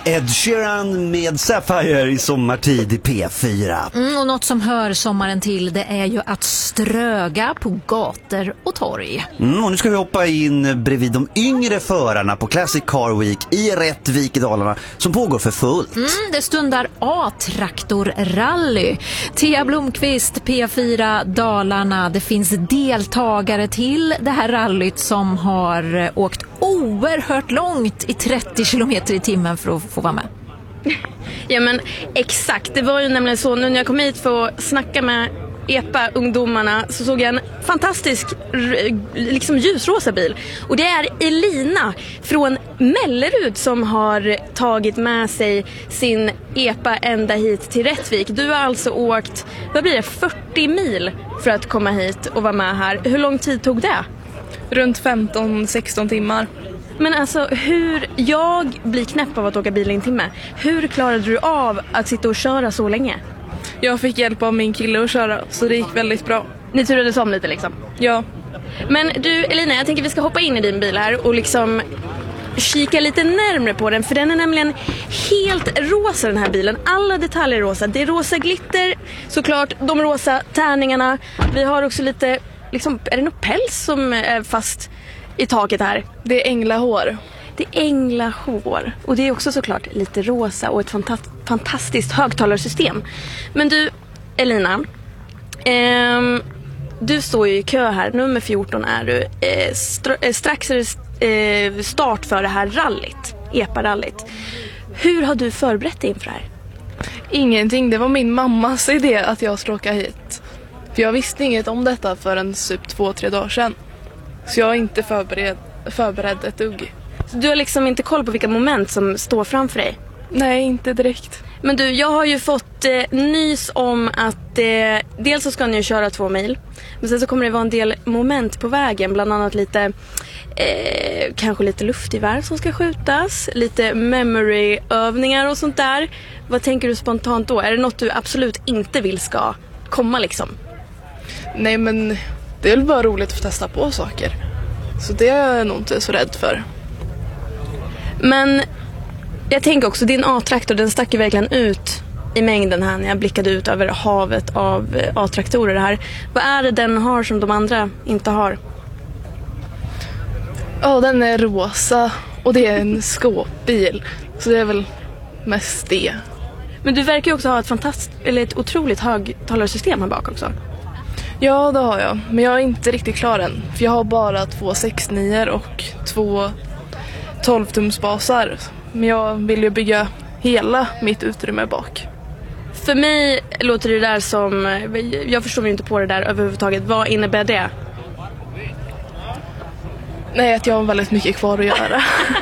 Ed Sheeran med Sapphire i sommartid i P4. Och något som hör sommaren till, det är ju att ströga på gator och torg. Och nu ska vi hoppa in bredvid de yngre förarna på Classic Car Week i Rättvik i Dalarna som pågår för fullt. Det stundar A-traktorrally. Thea Blomqvist, P4 Dalarna. Det finns deltagare till det här rallyt som har åkt oerhört långt i 30 kilometer i timmen för att få vara med. Ja men exakt, det var ju nämligen så nu när jag kom hit för att snacka med EPA-ungdomarna så såg jag en fantastisk liksom ljusrosa bil. Och det är Elina från Mellerud som har tagit med sig sin EPA ända hit till Rättvik. Du har alltså åkt, vad blir det, 40 mil för att komma hit och vara med här. Hur lång tid tog det? Runt 15-16 timmar. Men alltså, jag blir knäpp av att åka bil i en timme. Hur klarade du av att sitta och köra så länge? Jag fick hjälp av min kille att köra, så det gick väldigt bra. Ni turades om lite liksom? Ja. Men du Elina, jag tänker vi ska hoppa in i din bil här och liksom kika lite närmare på den. För den är nämligen helt rosa, den här bilen. Alla detaljer är rosa. Det är rosa glitter, såklart, de rosa tärningarna. Vi har också lite, liksom, är det något päls som är fast i taket här? Det är änglahår. Det är änglahår. Och det är också såklart lite rosa och ett fantastiskt högtalarsystem. Men du, Elina, du står ju i kö här. Nummer 14 är du. Strax är det start för det här rallyt, EPA-rallyt. Hur har du förberett dig inför det här? Ingenting, det var min mammas idé att jag skulle åka hit. För jag visste inget om detta förrän typ 2-3 dagar sedan. Så jag är inte förberedd ett dugg. Du har liksom inte koll på vilka moment som står framför dig? Nej, inte direkt. Men du, jag har ju fått nys om att dels så ska ni ju köra 2 mil. Men sen så kommer det vara en del moment på vägen. Bland annat lite, kanske lite luftgevär som ska skjutas. Lite memory-övningar och sånt där. Vad tänker du spontant då? Är det något du absolut inte vill ska komma liksom? Nej, men det är väl bara roligt att testa på saker. Så det är jag nog inte så rädd för. Men jag tänker också, din A-traktor, den stack ju verkligen ut i mängden här när jag blickade ut över havet av A-traktorer här. Vad är det den har som de andra inte har? Ja, den är rosa och det är en skåpbil. Så det är väl mest det. Men du verkar ju också ha ett otroligt högtalarsystem här bak också. Ja, det har jag. Men jag är inte riktigt klar än. För jag har bara 2 6/9 och 2 12-tumsbasar. Men jag vill ju bygga hela mitt utrymme bak. För mig låter det där som... Jag förstår mig inte på det där överhuvudtaget. Vad innebär det? Nej, att jag har väldigt mycket kvar att göra.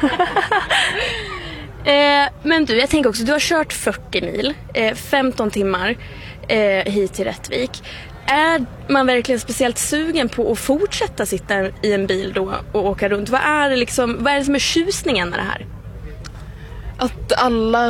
Men du, jag tänker också, du har kört 40 mil, 15 timmar hit till Rättvik. Är man verkligen speciellt sugen på att fortsätta sitta i en bil då och åka runt? Vad är det som är tjusningen med det här? Att alla